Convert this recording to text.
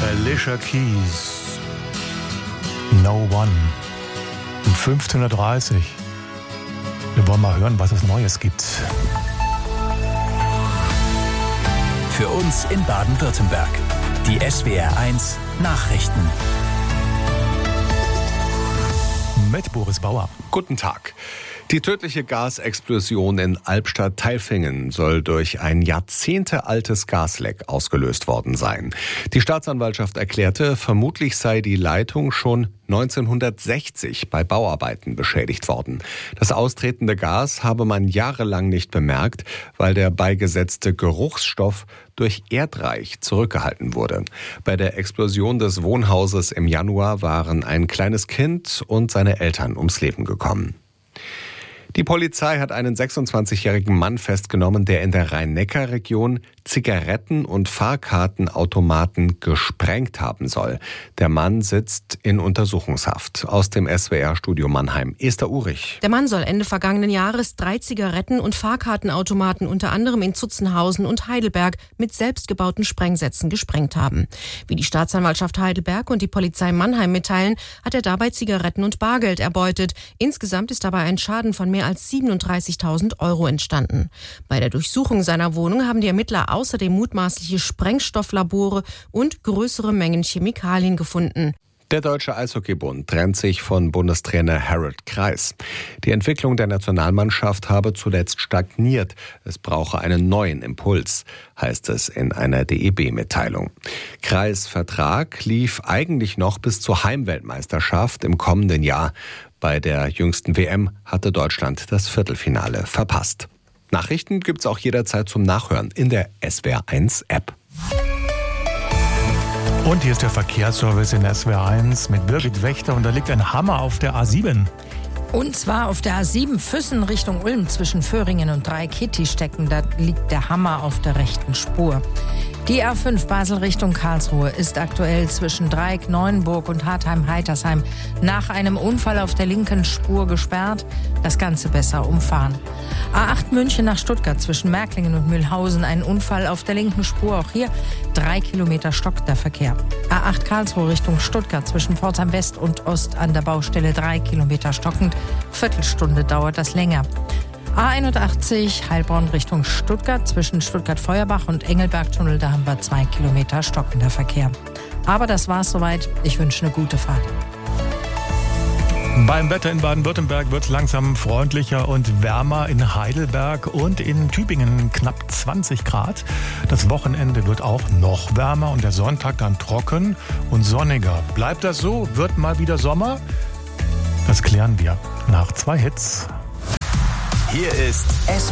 Alicia Keys. No One. Um 15.30 Uhr. Wir wollen mal hören, was es Neues gibt. Für uns in Baden-Württemberg. Die SWR1 Nachrichten. Mit Boris Bauer. Guten Tag. Die tödliche Gasexplosion in Albstadt-Tailfingen soll durch ein jahrzehntealtes Gasleck ausgelöst worden sein. Die Staatsanwaltschaft erklärte, vermutlich sei die Leitung schon 1960 bei Bauarbeiten beschädigt worden. Das austretende Gas habe man jahrelang nicht bemerkt, weil der beigesetzte Geruchsstoff durch Erdreich zurückgehalten wurde. Bei der Explosion des Wohnhauses im Januar waren ein kleines Kind und seine Eltern ums Leben gekommen. Die Polizei hat einen 26-jährigen Mann festgenommen, der in der Rhein-Neckar-Region Zigaretten- und Fahrkartenautomaten gesprengt haben soll. Der Mann sitzt in Untersuchungshaft. Aus dem SWR-Studio Mannheim, Esther Uhrig. Der Mann soll Ende vergangenen Jahres 3 Zigaretten- und Fahrkartenautomaten unter anderem in Zutzenhausen und Heidelberg mit selbstgebauten Sprengsätzen gesprengt haben. Wie die Staatsanwaltschaft Heidelberg und die Polizei Mannheim mitteilen, hat er dabei Zigaretten und Bargeld erbeutet. Insgesamt ist dabei ein Schaden von mehr als 37.000 Euro entstanden. Bei der Durchsuchung seiner Wohnung haben die Ermittler außerdem mutmaßliche Sprengstofflabore und größere Mengen Chemikalien gefunden. Der Deutsche Eishockeybund trennt sich von Bundestrainer Harold Kreis. Die Entwicklung der Nationalmannschaft habe zuletzt stagniert. Es brauche einen neuen Impuls, heißt es in einer DEB-Mitteilung. Kreis' Vertrag lief eigentlich noch bis zur Heimweltmeisterschaft im kommenden Jahr. Bei der jüngsten WM hatte Deutschland das Viertelfinale verpasst. Nachrichten gibt's auch jederzeit zum Nachhören in der SWR1-App. Und hier ist der Verkehrsservice in SWR1 mit Birgit Wächter und da liegt ein Hammer auf der A7. Und zwar auf der A7 Füssen Richtung Ulm zwischen Föhringen und Dreieck-Hittistecken. Da liegt der Hammer auf der rechten Spur. Die A5 Basel Richtung Karlsruhe ist aktuell zwischen Dreieck, Neuenburg und Hartheim-Heitersheim nach einem Unfall auf der linken Spur gesperrt. Das Ganze besser umfahren. A8 München nach Stuttgart zwischen Märklingen und Mühlhausen ein Unfall auf der linken Spur. Auch hier 3 Kilometer stockt der Verkehr. A8 Karlsruhe Richtung Stuttgart zwischen Pforzheim West und Ost an der Baustelle 3 Kilometer stockend. Viertelstunde dauert das länger. A81 Heilbronn Richtung Stuttgart zwischen Stuttgart-Feuerbach und Engelberg-Tunnel, da haben wir 2 Kilometer stockender Verkehr. Aber das war's soweit. Ich wünsche eine gute Fahrt. Beim Wetter in Baden-Württemberg wird es langsam freundlicher und wärmer. In Heidelberg und in Tübingen knapp 20 Grad. Das Wochenende wird auch noch wärmer und der Sonntag dann trocken und sonniger. Bleibt das so? Wird mal wieder Sommer? Das klären wir nach 2 Hits. Hier ist